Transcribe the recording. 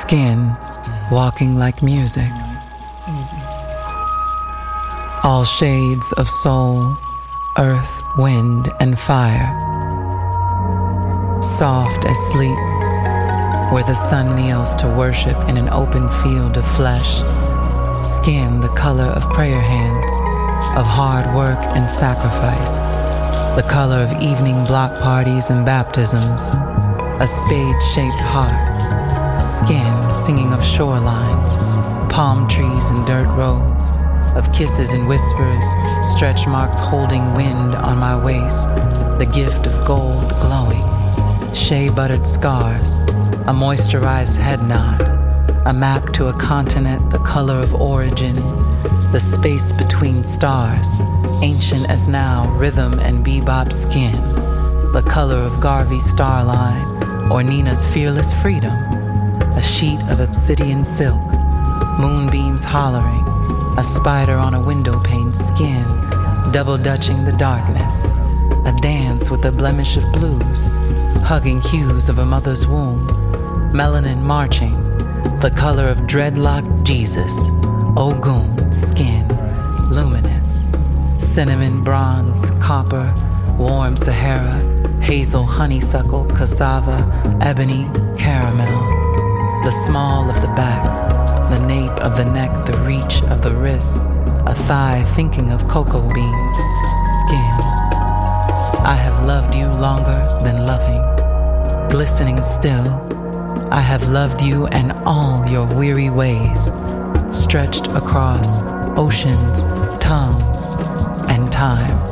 Skin walking like music. All shades of soul, earth, wind, and fire. Soft as sleep, where the sun kneels to worship in an open field of flesh. Skin the color of prayer hands, of hard work and sacrifice. The color of evening block parties and baptisms. A spade-shaped heart. Skin singing of shorelines, palm trees and dirt roads, of kisses and whispers, stretch marks holding wind on my waist, the gift of gold glowing, shea-buttered scars, a moisturized head nod, a map to a continent the color of origin, the space between stars, ancient as now, rhythm and bebop skin, the color of Garvey's starline or Nina's fearless freedom, a sheet of obsidian silk, moonbeams hollering, a spider on a window pane skin, double-dutching the darkness, a dance with a blemish of blues, hugging hues of a mother's womb, melanin marching, the color of dreadlock Jesus, Ogun skin, luminous, cinnamon, bronze, copper, warm Sahara, hazel, honeysuckle, cassava, ebony, caramel, the small of the back, the nape of the neck, the reach of the wrist, a thigh thinking of cocoa beans, skin. I have loved you longer than loving, glistening still. I have loved you and all your weary ways, stretched across oceans, tongues, and time.